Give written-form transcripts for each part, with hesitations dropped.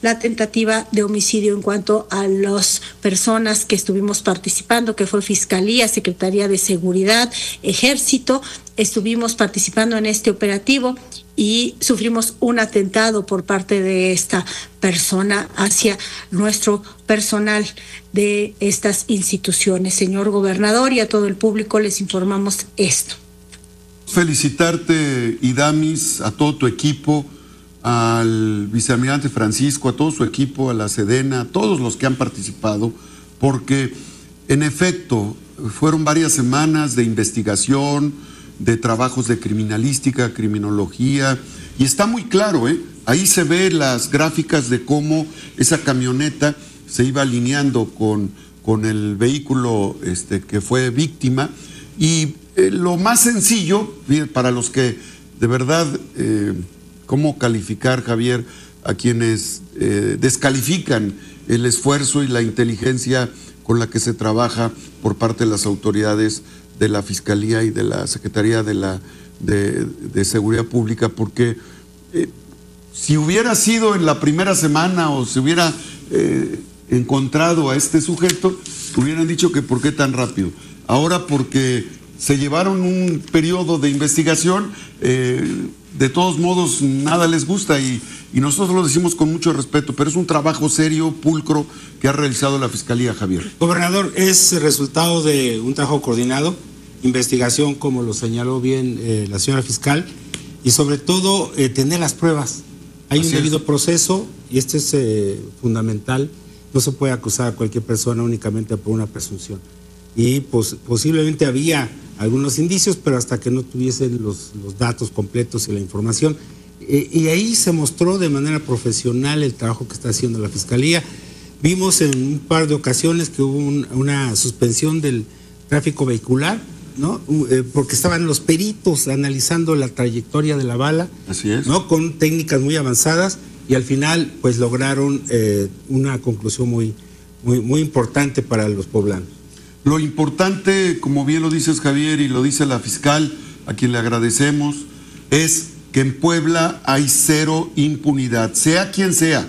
la tentativa de homicidio en cuanto a las personas que estuvimos participando, que fue Fiscalía, Secretaría de Seguridad, Ejército. Estuvimos participando en este operativo y sufrimos un atentado por parte de esta persona hacia nuestro personal de estas instituciones. Señor gobernador, y a todo el público les informamos esto. Felicitarte, Idamis, a todo tu equipo, al vicealmirante Francisco, a todo su equipo, a la Sedena, a todos los que han participado, porque en efecto fueron varias semanas de investigación, de trabajos de criminalística, criminología, y está muy claro, ahí se ve las gráficas de cómo esa camioneta se iba alineando con el vehículo que fue víctima, y lo más sencillo, para los que de verdad, ¿cómo calificar, Javier, a quienes descalifican el esfuerzo y la inteligencia con la que se trabaja por parte de las autoridades de la Fiscalía y de la Secretaría de Seguridad Pública? Porque si hubiera sido en la primera semana o se hubiera encontrado a este sujeto, hubieran dicho que por qué tan rápido. Ahora porque se llevaron un periodo de investigación, de todos modos nada les gusta y nosotros lo decimos con mucho respeto, pero es un trabajo serio, pulcro, que ha realizado la Fiscalía, Javier. Gobernador, es resultado de un trabajo coordinado, investigación, como lo señaló bien la señora fiscal, y sobre todo tener las pruebas. Hay un debido proceso y esto es fundamental. No se puede acusar a cualquier persona únicamente por una presunción. Y posiblemente había algunos indicios, pero hasta que no tuviesen los datos completos y la información. Y ahí se mostró de manera profesional el trabajo que está haciendo la Fiscalía. Vimos en un par de ocasiones que hubo una suspensión del tráfico vehicular, ¿no? Porque estaban los peritos analizando la trayectoria de la bala. Así es. ¿No? Con técnicas muy avanzadas, y al final pues lograron una conclusión muy importante para los poblanos. Lo importante, como bien lo dices, Javier, y lo dice la fiscal, a quien le agradecemos, es que en Puebla hay cero impunidad, sea quien sea,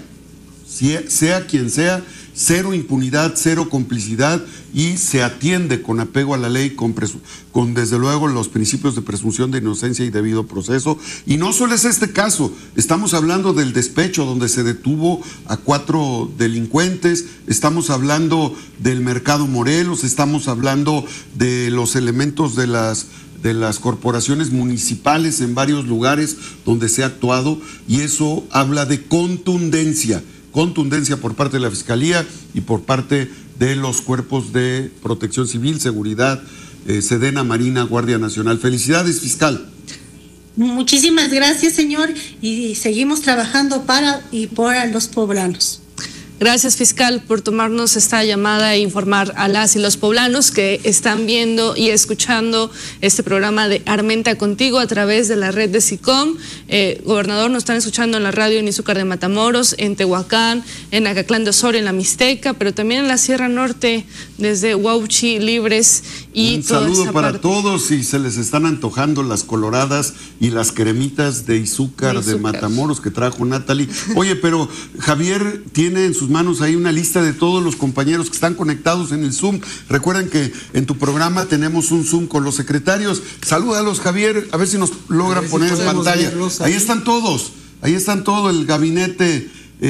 cero impunidad, cero complicidad, y se atiende con apego a la ley, con desde luego los principios de presunción de inocencia y debido proceso. Y no solo es este caso, estamos hablando del despecho donde se detuvo a 4 delincuentes, estamos hablando del Mercado Morelos, estamos hablando de los elementos de las corporaciones municipales en varios lugares donde se ha actuado, y eso habla de contundencia por parte de la Fiscalía y por parte de los cuerpos de Protección Civil, Seguridad, Sedena, Marina, Guardia Nacional. Felicidades, fiscal. Muchísimas gracias, señor, y seguimos trabajando para y por los poblanos. Gracias, fiscal, por tomarnos esta llamada e informar a las y los poblanos que están viendo y escuchando este programa de Armenta Contigo a través de la red de SICOM. Gobernador, nos están escuchando en la radio en Izúcar de Matamoros, en Tehuacán, en Acatlán de Osorio, en la Mixteca, pero también en la Sierra Norte, desde Huauchi, Libres y un toda saludo esa para parte. todos, y se les están antojando las coloradas y las cremitas de Izúcar de Matamoros que trajo Natalie. Oye, pero Javier tiene en sus manos ahí una lista de todos los compañeros que están conectados en el Zoom. Recuerden que en tu programa tenemos un Zoom con los secretarios. Salúdalos, Javier, a ver si nos logran poner en pantalla. Ahí están todos, el gabinete.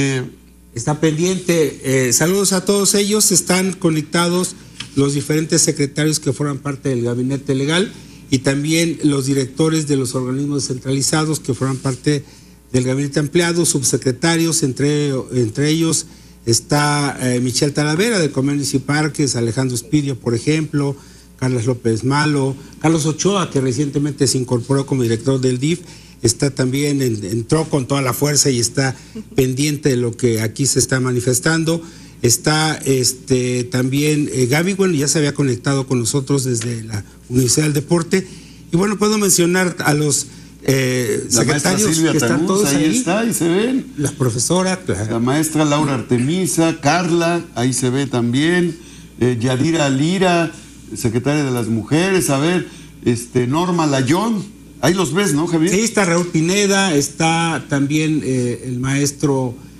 Está pendiente. Saludos a todos ellos. Están conectados los diferentes secretarios que forman parte del gabinete legal, y también los directores de los organismos descentralizados que forman parte del gabinete ampliado, subsecretarios, entre ellos está Michelle Talavera de Comercio y Parques, Alejandro Espidio, por ejemplo, Carlos López Malo, Carlos Ochoa, que recientemente se incorporó como director del DIF, está también, entró con toda la fuerza y está pendiente de lo que aquí se está manifestando. Está también Gaby, bueno, ya se había conectado con nosotros desde la Universidad del Deporte. Y bueno, puedo mencionar a los secretarios Silvia que están Tanús, todos ahí está, ahí se ven. La profesora, la maestra Laura Artemisa, Carla, ahí se ve también, Yadira Lira, secretaria de las Mujeres, a ver, Norma Layón, ahí los ves, ¿no, Javier? Sí, está Raúl Pineda, está también el maestro